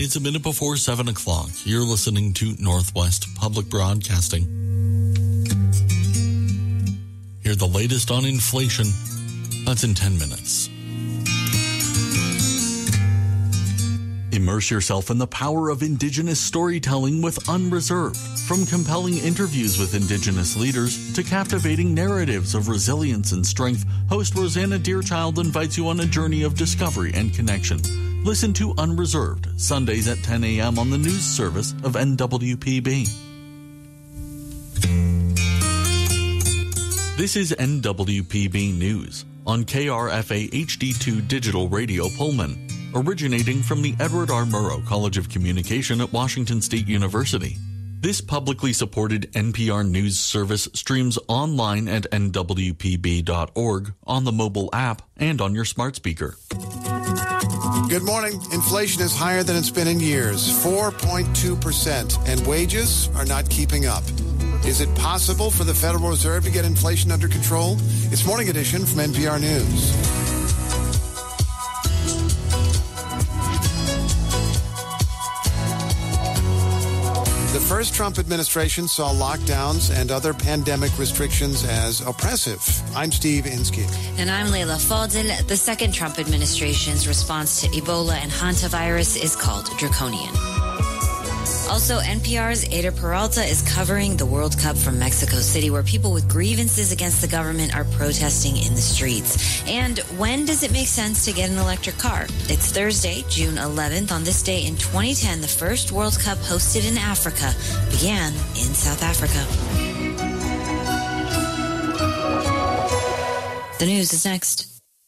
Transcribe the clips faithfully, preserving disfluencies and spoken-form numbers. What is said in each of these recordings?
It's a minute before seven o'clock. You're listening to Northwest Public Broadcasting. Hear the latest on inflation. That's in ten minutes. Immerse yourself in the power of Indigenous storytelling with Unreserved. From compelling interviews with Indigenous leaders to captivating narratives of resilience and strength, host Rosanna Deerchild invites you on a journey of discovery and connection. Listen to Unreserved, Sundays at ten a.m. on the news service of N W P B. This is N W P B News on K R F A H D two Digital Radio Pullman, originating from the Edward R. Murrow College of Communication at Washington State University. This publicly supported N P R News service streams online at N W P B dot org, on the mobile app, and on your smart speaker. Good morning. Inflation is higher than it's been in years, four point two percent, and wages are not keeping up. Is it possible for the Federal Reserve to get inflation under control? It's Morning Edition from N P R News. The first Trump administration saw lockdowns and other pandemic restrictions as oppressive. I'm Steve Inskeep. And I'm Leila Fadel. The second Trump administration's response to Ebola and hantavirus is called draconian. Also, N P R's Ada Peralta is covering the World Cup from Mexico City, where people with grievances against the government are protesting in the streets. And when does it make sense to get an electric car? It's Thursday, June eleventh. On this day in twenty ten, the first World Cup hosted in Africa began in South Africa. The news is next.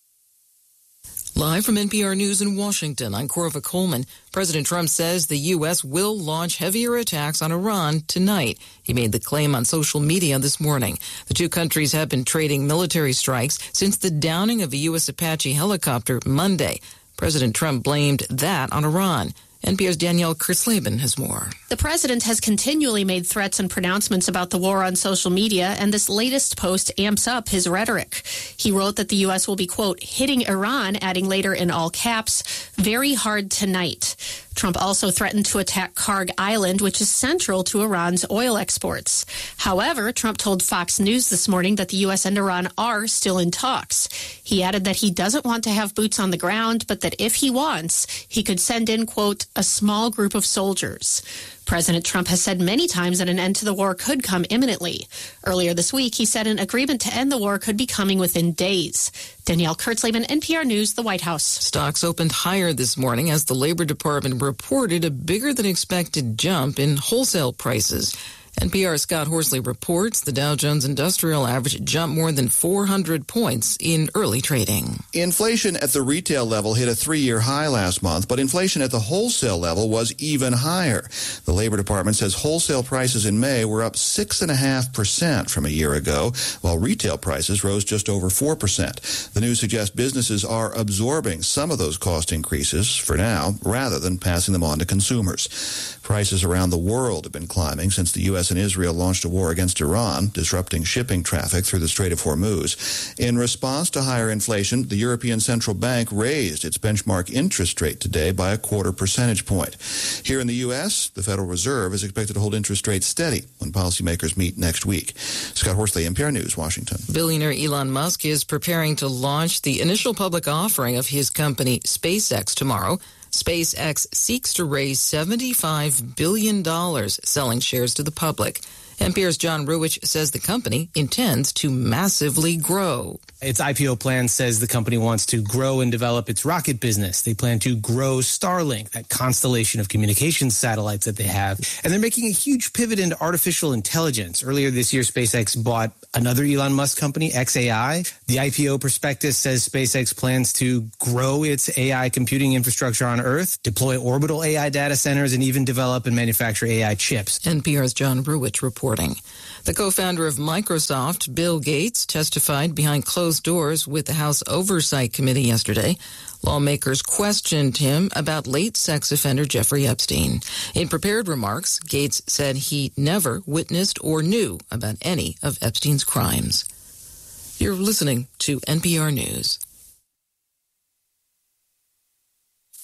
Live from N P R News in Washington, I'm Corva Coleman. President Trump says the U S will launch heavier attacks on Iran tonight. He made the claim on social media this morning. The two countries have been trading military strikes since the downing of a U S Apache helicopter Monday. President Trump blamed that on Iran. N P R's Danielle Kurtzleben has more. The president has continually made threats and pronouncements about the war on social media, and this latest post amps up his rhetoric. He wrote that the U S will be, quote, hitting Iran, adding later in all caps, very hard tonight. Trump also threatened to attack Karg Island, which is central to Iran's oil exports. However, Trump told Fox News this morning that the U S and Iran are still in talks. He added that he doesn't want to have boots on the ground, but that if he wants, he could send in, quote, a small group of soldiers. President Trump has said many times that an end to the war could come imminently. Earlier this week, he said an agreement to end the war could be coming within days. Danielle Kurtzleben, N P R News, the White House. Stocks opened higher this morning as the Labor Department reported a bigger than expected jump in wholesale prices. N P R's Scott Horsley reports the Dow Jones Industrial Average jumped more than four hundred points in early trading. Inflation at the retail level hit a three-year high last month, but inflation at the wholesale level was even higher. The Labor Department says wholesale prices in May were up six point five percent from a year ago, while retail prices rose just over four percent. The news suggests businesses are absorbing some of those cost increases for now, rather than passing them on to consumers. Prices around the world have been climbing since the U S and Israel launched a war against Iran, disrupting shipping traffic through the Strait of Hormuz. In response to higher inflation, the European Central Bank raised its benchmark interest rate today by a quarter percentage point. Here in the U S, the Federal Reserve is expected to hold interest rates steady when policymakers meet next week. Scott Horsley, N P R News, Washington. Billionaire Elon Musk is preparing to launch the initial public offering of his company SpaceX tomorrow. SpaceX seeks to raise seventy-five billion dollars selling shares to the public. N P R's John Ruwich says the company intends to massively grow. Its I P O plan says the company wants to grow and develop its rocket business. They plan to grow Starlink, that constellation of communications satellites that they have. And they're making a huge pivot into artificial intelligence. Earlier this year, SpaceX bought another Elon Musk company, X A I. The I P O prospectus says SpaceX plans to grow its A I computing infrastructure on Earth, deploy orbital A I data centers, and even develop and manufacture A I chips. N P R's John Ruwich reporting. The co-founder of Microsoft, Bill Gates, testified behind closed doors with the House Oversight Committee yesterday. Lawmakers questioned him about late sex offender Jeffrey Epstein. In prepared remarks, Gates said he never witnessed or knew about any of Epstein's crimes. You're listening to N P R News.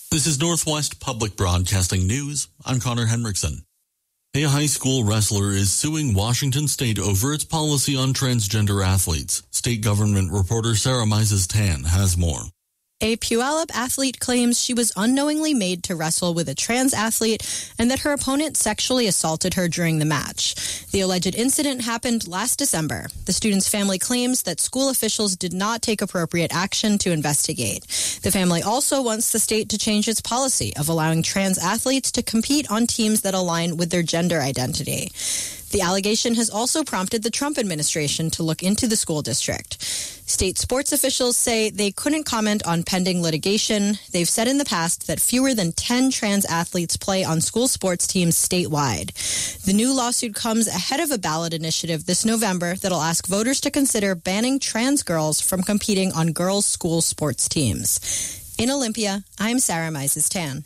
This is Northwest Public Broadcasting News. I'm Connor Henriksen. A high school wrestler is suing Washington State over its policy on transgender athletes. State government reporter Sarah Mises-Tan has more. A Puyallup athlete claims she was unknowingly made to wrestle with a trans athlete and that her opponent sexually assaulted her during the match. The alleged incident happened last December. The student's family claims that school officials did not take appropriate action to investigate. The family also wants the state to change its policy of allowing trans athletes to compete on teams that align with their gender identity. The allegation has also prompted the Trump administration to look into the school district. State sports officials say they couldn't comment on pending litigation. They've said in the past that fewer than ten trans athletes play on school sports teams statewide. The new lawsuit comes ahead of a ballot initiative this November that'll ask voters to consider banning trans girls from competing on girls' school sports teams. In Olympia, I'm Sarah Mises-Tan.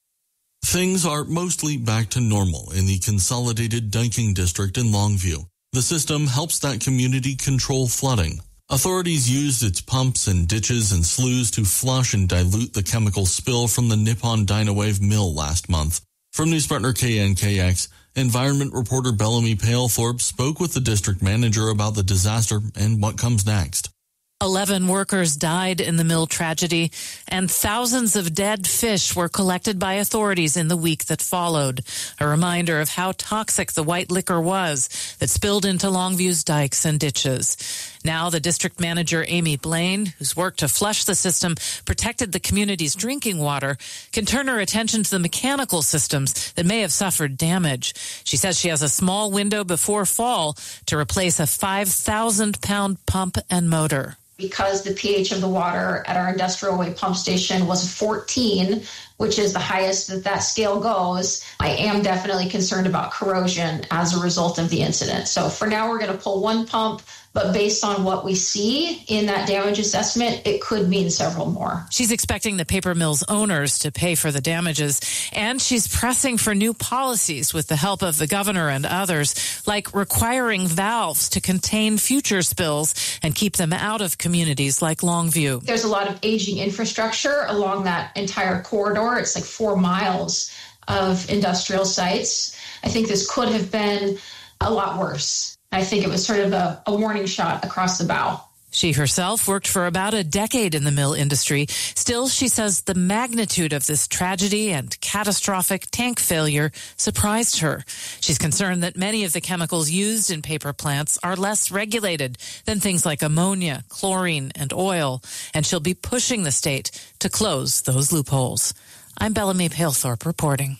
Things are mostly back to normal in the Consolidated Diking District in Longview. The system helps that community control flooding. Authorities used its pumps and ditches and sloughs to flush and dilute the chemical spill from the Nippon Dynawave mill last month. From news partner K N K X, environment reporter Bellamy Palethorpe spoke with the district manager about the disaster and what comes next. Eleven workers died in the mill tragedy, and thousands of dead fish were collected by authorities in the week that followed. A reminder of how toxic the white liquor was that spilled into Longview's dikes and ditches. Now the district manager, Amy Blaine, whose work to flush the system protected the community's drinking water, can turn her attention to the mechanical systems that may have suffered damage. She says she has a small window before fall to replace a five thousand pound pump and motor. Because the pH of the water at our industrial way pump station was fourteen, which is the highest that that scale goes, I am definitely concerned about corrosion as a result of the incident. So for now, we're going to pull one pump, but based on what we see in that damage assessment, it could mean several more. She's expecting the paper mill's owners to pay for the damages, and she's pressing for new policies with the help of the governor and others, like requiring valves to contain future spills and keep them out of communities like Longview. There's a lot of aging infrastructure along that entire corridor. It's like four miles of industrial sites. I think this could have been a lot worse. I think it was sort of a, a warning shot across the bow. She herself worked for about a decade in the mill industry. Still, she says the magnitude of this tragedy and catastrophic tank failure surprised her. She's concerned that many of the chemicals used in paper plants are less regulated than things like ammonia, chlorine, and oil, and she'll be pushing the state to close those loopholes. I'm Bellamy Palethorpe reporting.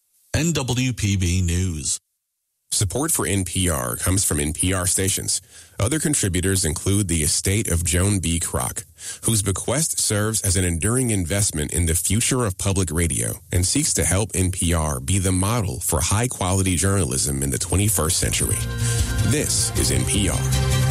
N W P B News. Support for N P R comes from N P R stations. Other contributors include the estate of Joan B. Kroc, whose bequest serves as an enduring investment in the future of public radio and seeks to help N P R be the model for high-quality journalism in the twenty-first century. This is N P R.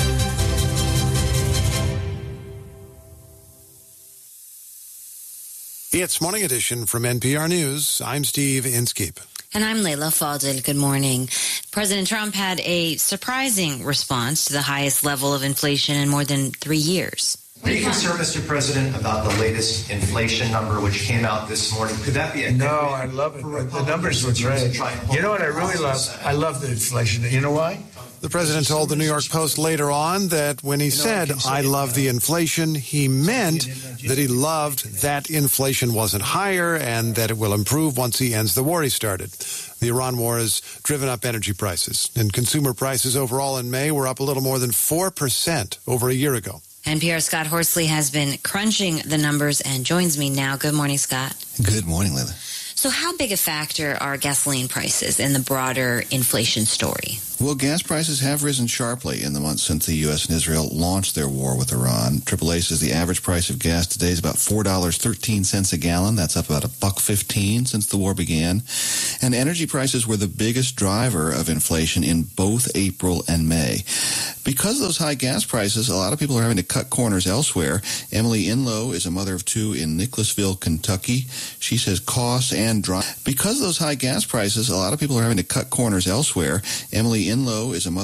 It's Morning Edition from N P R News. I'm Steve Inskeep. And I'm Layla Fadel. Good morning. President Trump had a surprising response to the highest level of inflation in more than three years. Are you concerned, Mister President, about the latest inflation number which came out this morning? Could that be a No, I love it. The numbers were great. You know what I really love? I love the inflation. You know why? The president told the New York Post later on that when he said, I love the inflation, he meant that he loved that inflation wasn't higher and that it will improve once he ends the war he started. The Iran war has driven up energy prices, and consumer prices overall in May were up a little more than four percent over a year ago. N P R's Scott Horsley has been crunching the numbers and joins me now. Good morning, Scott. Good morning, Lila. So how big a factor are gasoline prices in the broader inflation story? Well, gas prices have risen sharply in the months since the U S and Israel launched their war with Iran. triple A says the average price of gas today is about four dollars and thirteen cents a gallon. That's up about a buck fifteen since the war began. And energy prices were the biggest driver of inflation in both April and May. Because of those high gas prices, a lot of people are having to cut corners elsewhere. Emily Inlow is a mother of two in Nicholasville, Kentucky. She says costs and dry. Because of those high gas prices, a lot of people are having to cut corners elsewhere. Emily Inlow is a mother